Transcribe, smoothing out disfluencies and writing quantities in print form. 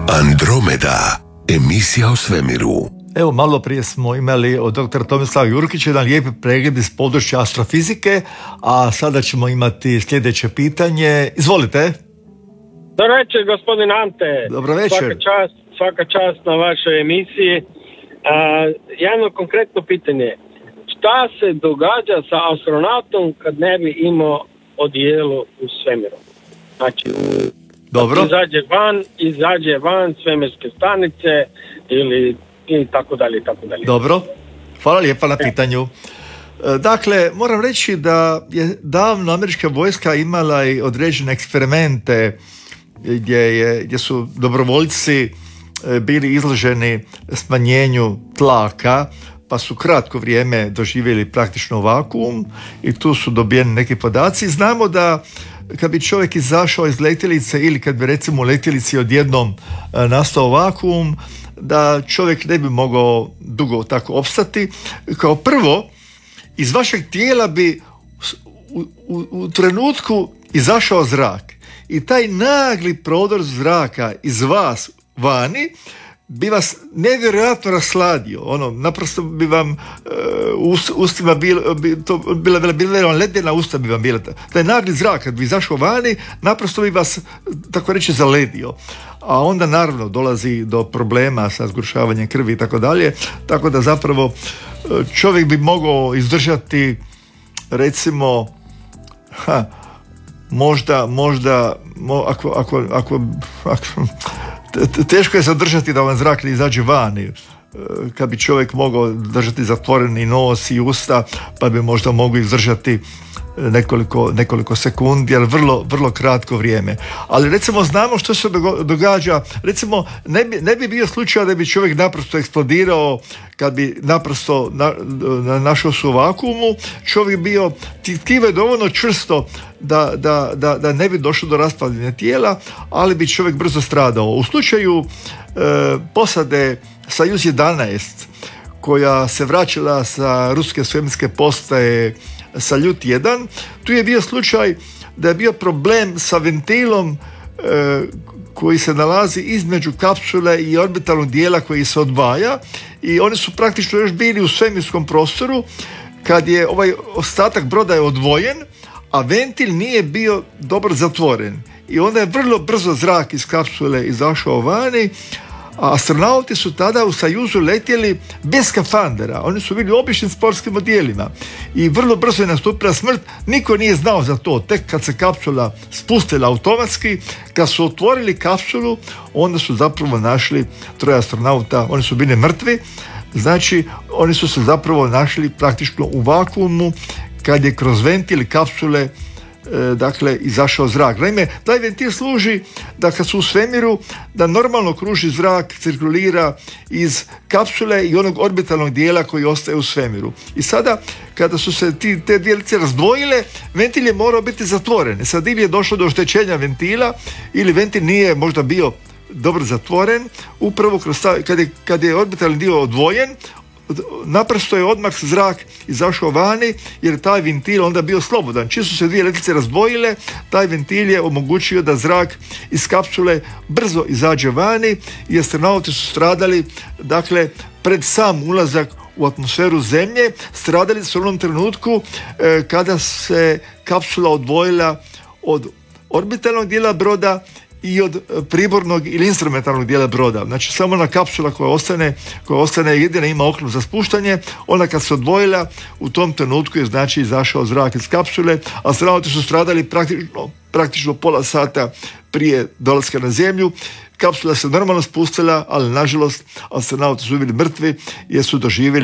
Andromeda, emisija o svemiru. Evo, malo prije smo imali od dr. Tomislava Jurkića jedan lijepi pregled iz područja astrofizike, a sada ćemo imati sljedeće pitanje. Izvolite. Dobro večer, gospodin Ante. Dobro večer. Svaka čast na vašoj emisiji. Jedno konkretno pitanje. Šta se događa sa astronautom kad ne bi imao odijelo u svemiru? Znači, dobro. Izađe van svemirske stanice i tako dalje i tako dalje. Dobro. Hvala lijepa na pitanju. Dakle, moram reći da je davno američka vojska imala i određene eksperimente gdje su dobrovoljci bili izloženi smanjenju tlaka, pa su kratko vrijeme doživjeli praktično vakuum i tu su dobijeni neki podaci. Znamo da kad bi čovjek izašao iz letjelice ili kad bi recimo u letjelici odjednom nastao vakuum, da čovjek ne bi mogao dugo tako opstati. Kao prvo, iz vašeg tijela bi u trenutku izašao zrak i taj nagli prodor zraka iz vas vani bi vas nevjerojatno rasladio. Naprosto bi vam ustima bila ledena usta bi vam bila. Taj nagli zrak kad bi izašao vani, naprosto bi vas, tako reći, zaledio. A onda naravno dolazi do problema sa zgrušavanjem krvi i tako dalje. Tako da zapravo čovjek bi mogao izdržati recimo ako teško je zadržati da vam zrak ne izađe vani. Kad bi čovjek mogao držati zatvoreni nos i usta, pa bi možda mogao izdržati nekoliko sekundi, ali vrlo kratko vrijeme. Ali recimo znamo što se događa. Recimo ne bi bio slučaj da bi čovjek naprosto eksplodirao kad bi naprosto našao se u vakuumu. Čovjek bio, tkivo je dovoljno čvrsto da ne bi došlo do raspadanja tijela, ali bi čovjek brzo stradao. U slučaju posade Sojuz 11 koja se vraćala sa ruske svemirske postaje Saljut 1, tu je bio slučaj da je bio problem sa ventilom koji se nalazi između kapsule i orbitalnog dijela koji se odvaja, i oni su praktično još bili u svemirskom prostoru kad je ovaj ostatak broda je odvojen, a ventil nije bio dobro zatvoren i onda je vrlo brzo zrak iz kapsule izašao vani. A astronauti su tada u Sajuzu letjeli bez skafandera. Oni su bili u običnim sportskim odijelima i vrlo brzo je nastupila smrt. Niko nije znao za to. Tek kad se kapsula spustila automatski, kad su otvorili kapsulu, onda su zapravo našli 3 astronauta. Oni su bili mrtvi. Znači, oni su se zapravo našli praktično u vakuumu kad je kroz ventil kapsule izašao zrak. Naime, taj ventil služi da kad su u svemiru, da normalno kruži zrak, cirkulira iz kapsule i onog orbitalnog dijela koji ostaje u svemiru. I sada, kada su se te dvije lice razdvojile, ventil je morao biti zatvoren. Sad ili je došlo do oštećenja ventila, ili ventil nije možda bio dobro zatvoren, upravo kad je orbitalni dio odvojen, naprosto je odmah zrak izašao vani, jer taj ventil onda bio slobodan. Čim su se dvije letvice razdvojile, taj ventil je omogućio da zrak iz kapsule brzo izađe vani i astronauti su stradali, pred sam ulazak u atmosferu Zemlje, stradali su u onom trenutku kada se kapsula odvojila od orbitalnog dijela broda i od pribornog ili instrumentalnog dijela broda. Znači samo ona kapsula koja ostane jedina ima okno za spuštanje. Ona kad se odvojila, u tom trenutku je znači izašao zrak iz kapsule, a astronauti su stradali praktično pola sata prije dolaska na Zemlju. Kapsula se normalno spustila, ali nažalost astronauti su bili mrtvi jer su doživjeli